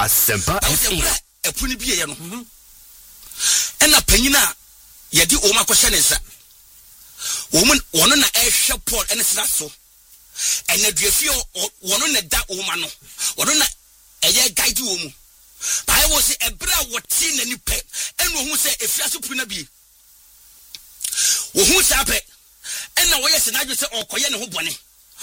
Asempa epuni bi ye no ena panyina yedi o makɔhye ne nsa wono na ehwe Paul ene sra so ene duafie wono na da o ma no wono na eye guide wo mu Bible say ebra woti na ni pe enu hu say efiaso puna bi wo hu sa pe ena wo ye se na dwe say okoye ne ho bone